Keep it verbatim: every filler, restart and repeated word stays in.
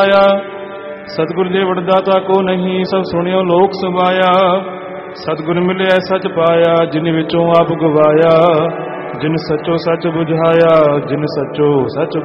ਆਇਆ। ਸਤਿਗੁਰ ਜੇ ਵਡਦਾਤਾ ਕੋ ਨਹੀਂ, ਸਭ ਸੁਣਿਓ ਲੋਕ ਸਮਾਇਆ। ਸਤਿਗੁਰ ਮਿਲਿਆ ਸੱਚ ਪਾਇਆ, ਜਿਨ ਵਿੱਚੋਂ ਆਪ ਗਵਾਇਆ। ਜਿਨ ਸੱਚੋ ਸੱਚ ਬੁਝਾਇਆ, ਜਿਨ ਸੱਚੋ ਸੱਚ